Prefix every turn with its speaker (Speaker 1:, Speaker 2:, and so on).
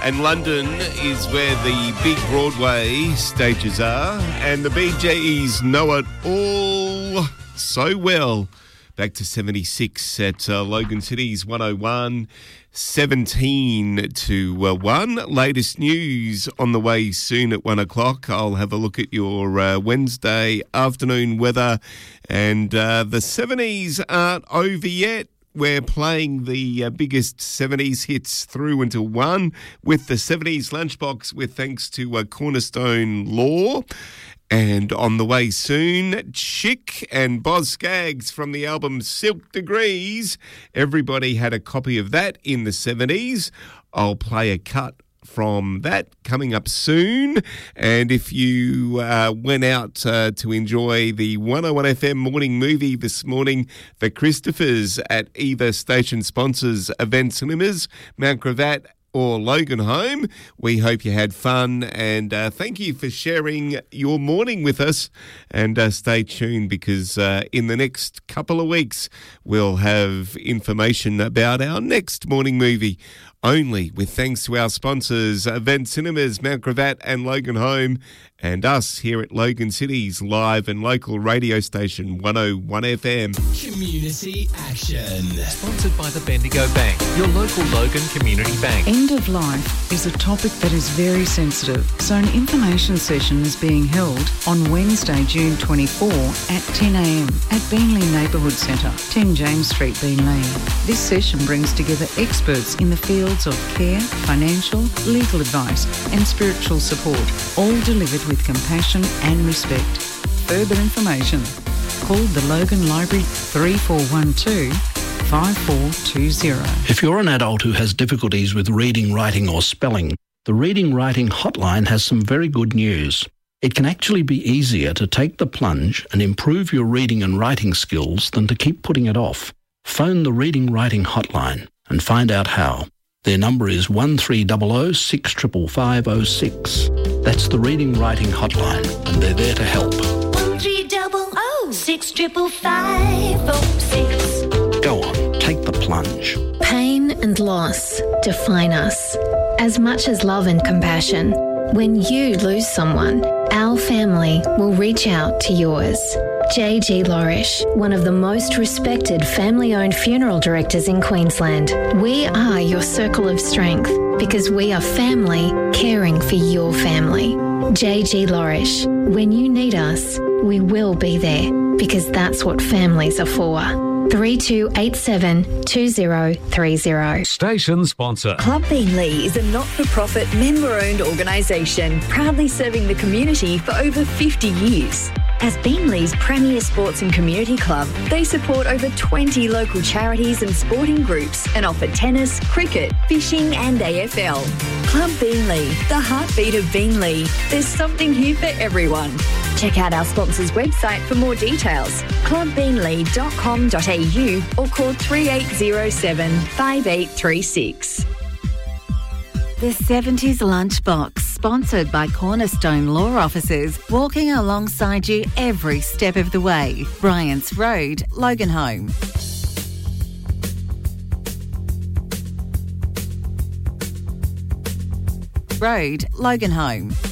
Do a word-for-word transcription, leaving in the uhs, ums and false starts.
Speaker 1: And London is where the big Broadway stages are, and the Bee Gees know it all so well. Back to seventy-six at uh, Logan City's one oh one, seventeen to uh, one. Latest news on the way soon at one o'clock. I'll have a look at your uh, Wednesday afternoon weather, and uh, the seventies aren't over yet. We're playing the uh, biggest seventies hits through into one with the seventies Lunchbox with thanks to uh, Cornerstone Law. And on the way soon, Chick and Boz Scaggs from the album Silk Degrees. Everybody had a copy of that in the seventies. I'll play a cut from that coming up soon. And if you uh, went out uh, to enjoy the one oh one F M morning movie this morning, The Christophers at either station sponsors Event Cinemas, Mount Gravatt or Logan Home, we hope you had fun, and uh, thank you for sharing your morning with us. And uh, stay tuned, because uh, in the next couple of weeks we'll have information about our next morning movie, only with thanks to our sponsors Event Cinemas, Mount Gravatt and Logan Home, and us here at Logan City's live and local radio station one oh one F M.
Speaker 2: Community Action.
Speaker 3: Sponsored by the Bendigo Bank, your local Logan Community Bank.
Speaker 4: End of life is a topic that is very sensitive, so an information session is being held on Wednesday, June twenty-fourth at ten a m at Beenleigh Neighbourhood Centre, ten James Street, Beenleigh. This session brings together experts in the fields of care, financial, legal advice and spiritual support, all delivered with compassion and respect. Further information, call the Logan Library three four one two, five four two zero.
Speaker 5: If you're an adult who has difficulties with reading, writing or spelling, the Reading Writing Hotline has some very good news. It can actually be easier to take the plunge and improve your reading and writing skills than to keep putting it off. Phone the Reading Writing Hotline and find out how. Their number is one three zero zero, six five five zero six. That's the Reading Writing Hotline, and they're there to help.
Speaker 6: one three zero zero, six five five zero six.
Speaker 5: Go on, take the plunge.
Speaker 7: Pain and loss define us. As much as love and compassion, when you lose someone, our family will reach out to yours. J G Lorish, one of the most respected family-owned funeral directors in Queensland. We are your circle of strength because we are family caring for your family. J G Lorish, when you need us, we will be there because that's what families are for. three two eight seven, two zero three zero.
Speaker 3: Station sponsor.
Speaker 8: Club Beenleigh is a not-for-profit, member-owned organisation proudly serving the community for over fifty years. As Beenleigh's premier sports and community club, they support over twenty local charities and sporting groups and offer tennis, cricket, fishing and A F L. Club Beenleigh, the heartbeat of Beenleigh. There's something here for everyone. Check out our sponsor's website for more details, club beenleigh dot com dot a u or call three eight zero seven, five eight three six.
Speaker 9: The seventies Lunchbox, sponsored by Cornerstone Law Officers, walking alongside you every step of the way. Bryant's Road, Logan Home. Road, Logan Home.